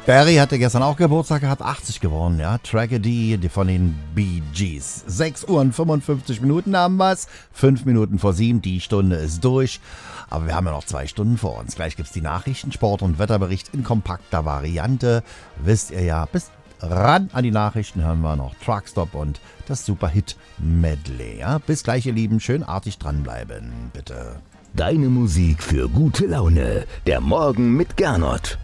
Barry hatte gestern auch Geburtstag gehabt, 80 geworden, ja. Tragedy von den Bee Gees. 6 Uhr und 55 Minuten haben wir's. 5 Minuten vor 7, die Stunde ist durch. Aber wir haben ja noch 2 Stunden vor uns. Gleich gibt's die Nachrichten, Sport und Wetterbericht in kompakter Variante. Wisst ihr ja, bis ran an die Nachrichten hören wir noch Truckstop und das Superhit-Medley. Ja? Bis gleich, ihr Lieben. Schön artig dranbleiben, bitte. Deine Musik für gute Laune. Der Morgen mit Gernot.